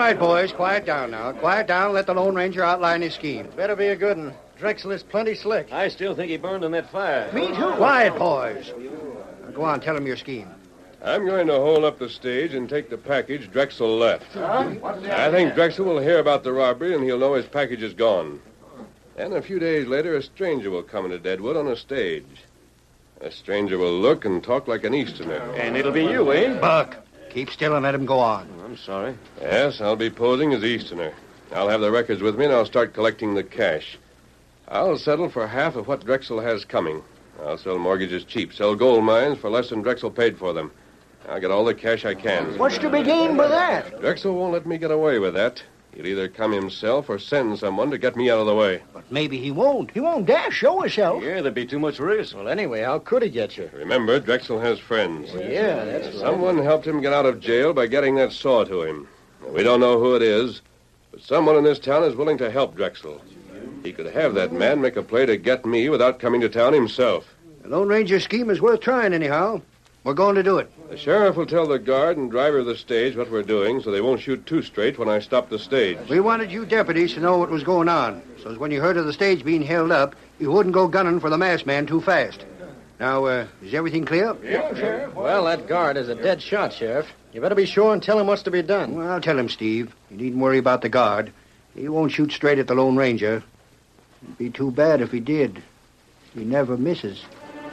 right, boys. Quiet down now. Quiet down. Let the Lone Ranger outline his scheme. Better be a good one. Drexel is plenty slick. I still think he burned in that fire. Me too. Quiet, boys. Now, go on. Tell him your scheme. I'm going to hold up the stage and take the package Drexel left. I think Drexel will hear about the robbery and he'll know his package is gone. And a few days later, a stranger will come into Deadwood on a stage. A stranger will look and talk like an Easterner. And it'll be you, eh? Buck, keep still and let him go on. I'm sorry. Yes, I'll be posing as Easterner. I'll have the records with me and I'll start collecting the cash. I'll settle for half of what Drexel has coming. I'll sell mortgages cheap, sell gold mines for less than Drexel paid for them. I'll get all the cash I can. What's to be gained by that? Drexel won't let me get away with that. He'll either come himself or send someone to get me out of the way. But maybe he won't. He won't dare show himself. Yeah, there'd be too much risk. Well, anyway, how could he get you? Remember, Drexel has friends. Yeah, that's right. Someone helped him get out of jail by getting that saw to him. We don't know who it is, but someone in this town is willing to help Drexel. He could have that man make a play to get me without coming to town himself. The Lone Ranger scheme is worth trying anyhow. We're going to do it. The sheriff will tell the guard and driver of the stage what we're doing so they won't shoot too straight when I stop the stage. We wanted you deputies to know what was going on, so as when you heard of the stage being held up, you wouldn't go gunning for the masked man too fast. Now, is everything clear? Yeah, Sheriff. Well, that guard is a dead shot, Sheriff. You better be sure and tell him what's to be done. Well, I'll tell him, Steve. You needn't worry about the guard. He won't shoot straight at the Lone Ranger. It'd be too bad if he did. He never misses.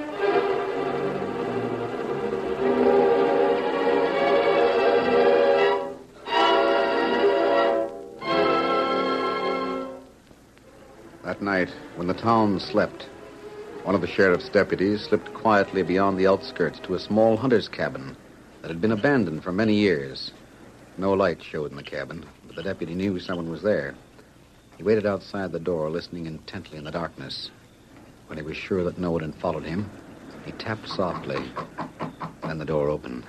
That night, when the town slept, one of the sheriff's deputies slipped quietly beyond the outskirts to a small hunter's cabin that had been abandoned for many years. No light showed in the cabin, but the deputy knew someone was there. He waited outside the door, listening intently in the darkness. When he was sure that no one had followed him, he tapped softly. Then the door opened.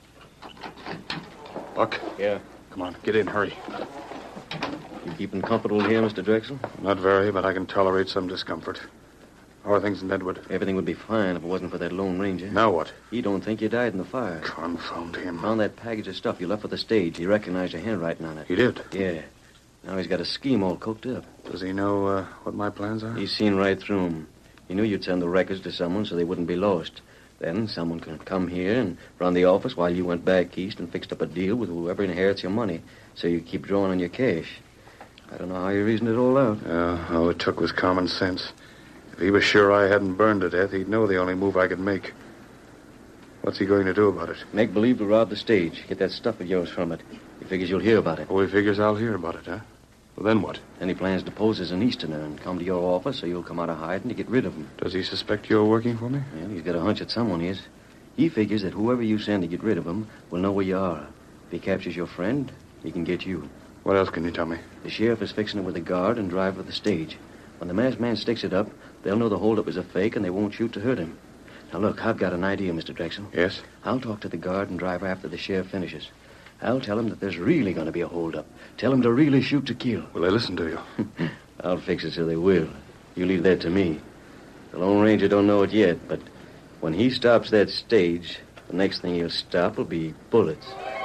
Buck? Yeah? Come on, get in, hurry. You keeping comfortable here, Mr. Drexel? Not very, but I can tolerate some discomfort. How are things in Deadwood? Everything would be fine if it wasn't for that Lone Ranger. Now what? He don't think you died in the fire. Confound him. Found that package of stuff you left for the stage. He recognized your handwriting on it. He did? Yeah. Now he's got a scheme all cooked up. Does he know what my plans are? He's seen right through 'em. He knew you'd send the records to someone so they wouldn't be lost. Then someone could come here and run the office while you went back east and fixed up a deal with whoever inherits your money so you keep drawing on your cash. I don't know how you reasoned it all out. All it took was common sense. If he was sure I hadn't burned to death, he'd know the only move I could make. What's he going to do about it? Make believe to rob the stage. Get that stuff of yours from it. He figures you'll hear about it. Oh, he figures I'll hear about it, huh? Well, then what? Then he plans to pose as an Easterner and come to your office so you'll come out of hiding to get rid of him. Does he suspect you're working for me? Well, he's got a hunch that someone is. He figures that whoever you send to get rid of him will know where you are. If he captures your friend, he can get you. What else can you tell me? The sheriff is fixing it with the guard and driver of the stage. When the masked man sticks it up, they'll know the holdup is a fake and they won't shoot to hurt him. Now, look, I've got an idea, Mr. Drexel. Yes? I'll talk to the guard and driver after the sheriff finishes. I'll tell him that there's really going to be a holdup. Tell him to really shoot to kill. Will they listen to you? I'll fix it so they will. You leave that to me. The Lone Ranger don't know it yet, but when he stops that stage, the next thing he'll stop will be bullets.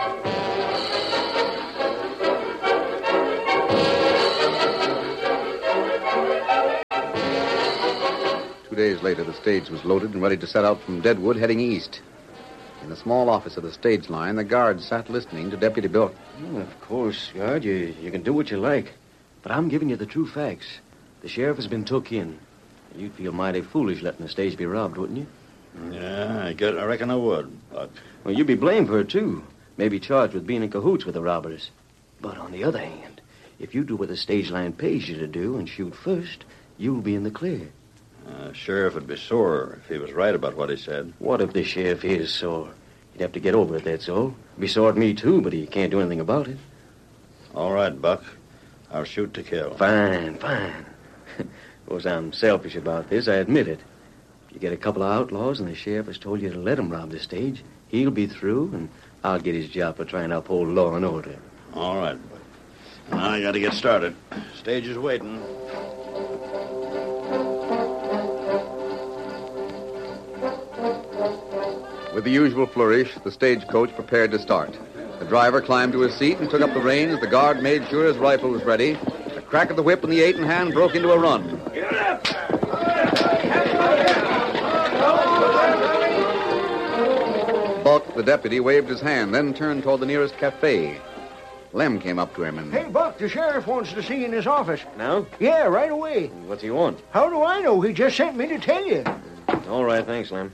2 days later, the stage was loaded and ready to set out from Deadwood, heading east. In the small office of the stage line, the guard sat listening to Deputy Bilk. Well, of course, guard, you can do what you like. But I'm giving you the true facts. The sheriff has been took in. You'd feel mighty foolish letting the stage be robbed, wouldn't you? Yeah, I reckon I would, but... Well, you'd be blamed for it, too. Maybe charged with being in cahoots with the robbers. But on the other hand, if you do what the stage line pays you to do and shoot first, you'll be in the clear. Sheriff would be sore if he was right about what he said. What if the sheriff is sore? He'd have to get over it, that's all. Be sore at me, too, but he can't do anything about it. All right, Buck. I'll shoot to kill. Fine. Of course, I'm selfish about this, I admit it. If you get a couple of outlaws and the sheriff has told you to let him rob the stage, he'll be through, and I'll get his job for trying to uphold law and order. All right, Buck. Now I got to get started. Stage is waiting. With the usual flourish, the stagecoach prepared to start. The driver climbed to his seat and took up the reins. The guard made sure his rifle was ready. A crack of the whip and the 8-in-hand broke into a run. Buck, the deputy, waved his hand, then turned toward the nearest cafe. Lem came up to him and... Hey, Buck, the sheriff wants to see you in his office. Now? Yeah, right away. What do you want? How do I know? He just sent me to tell you. All right, thanks, Lem.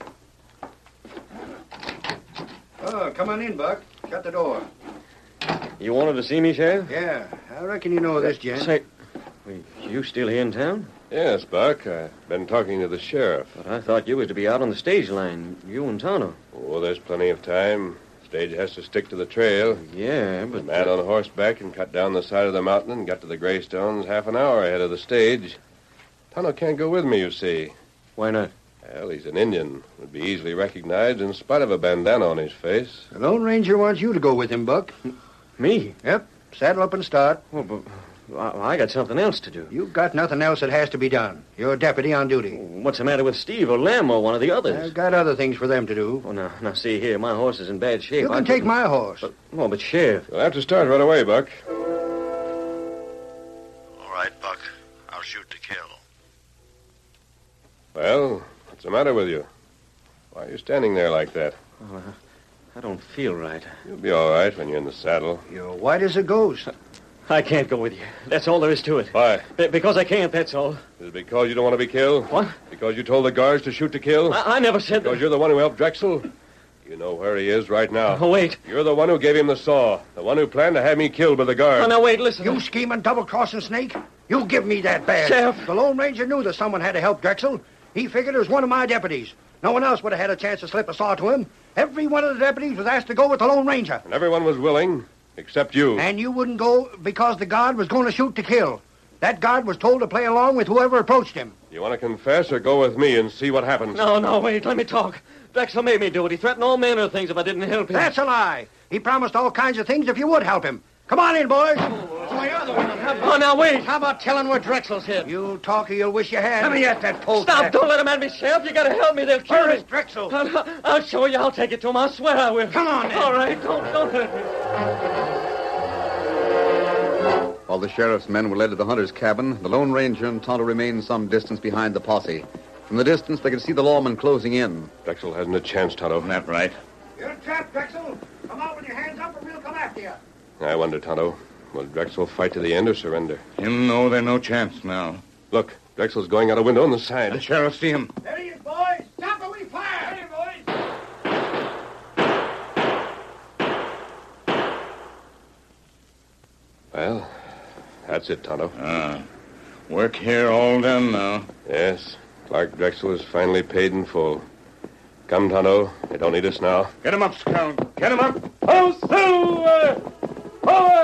Oh, come on in, Buck. Shut the door. You wanted to see me, Sheriff? Yeah, I reckon you know this, gent. Say, you still here in town? Yes, Buck. I've been talking to the sheriff. But I thought you was to be out on the stage line, you and Tonto. Oh, there's plenty of time. Stage has to stick to the trail. Yeah, but... The man on horseback and cut down the side of the mountain and got to the Greystones half an hour ahead of the stage. Tonto can't go with me, you see. Why not? Well, he's an Indian. Would be easily recognized in spite of a bandana on his face. The Lone Ranger wants you to go with him, Buck. Me? Yep. Saddle up and start. Well, but I got something else to do. You've got nothing else that has to be done. You're a deputy on duty. What's the matter with Steve or Lem or one of the others? I've got other things for them to do. Oh, now, see here. My horse is in bad shape. You can take my horse. But Sheriff... You'll have to start right away, Buck. All right, Buck. I'll shoot to kill. Well, what's the matter with you? Why are you standing there like that? Well, I don't feel right. You'll be all right when you're in the saddle. You're white as a ghost. I can't go with you. That's all there is to it. Why? Because I can't, that's all. Is it because you don't want to be killed? What? Because you told the guards to shoot to kill? I never said Because that. you're the one who helped Drexel? You know where he is right now. Oh, wait. You're the one who gave him the saw. The one who planned to have me killed by the guards. Oh, now, wait, listen. You scheming, double-crossing snake. You give me that badge. Sheriff. The Lone Ranger knew that someone had to help Drexel. He figured it was one of my deputies. No one else would have had a chance to slip a saw to him. Every one of the deputies was asked to go with the Lone Ranger. And everyone was willing, except you. And you wouldn't go because the guard was going to shoot to kill. That guard was told to play along with whoever approached him. You want to confess or go with me and see what happens? No, wait, let me talk. Drexel made me do it. He threatened all manner of things if I didn't help him. That's a lie. He promised all kinds of things if you would help him. Come on in, boys. Oh, now, wait. How about telling where Drexel's hid? You'll talk or you'll wish you had. Let me at that post. Stop, don't let him at me, Sheriff. You gotta help me. They'll kill Where me. is Drexel? I'll show you. I'll take it to him. I swear I will. Come on, then. All right, don't hurt me. While the sheriff's men were led to the hunter's cabin, the Lone Ranger and Tonto remained some distance behind the posse. From the distance, they could see the lawmen closing in. Drexel hasn't a chance, Tonto. Isn't that right? You're trapped, Drexel. Come out with your hands up or we'll come after you. I wonder, Tonto, will Drexel fight to the end or surrender? Him know there's no chance now. Look, Drexel's going out a window on the side. The sheriff see him. There he is, boys. Stop or we fire. Hey, boys. Well, that's it, Tonto. Work here all done now. Yes, Clark Drexel is finally paid in full. Come, Tonto. They don't need us now. Get him up, Scout. Get him up. Oh, Silver! Forward!